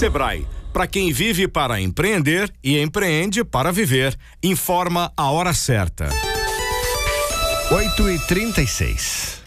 Sebrae, para quem vive para empreender e empreende para viver. Informa a hora certa. 8h36.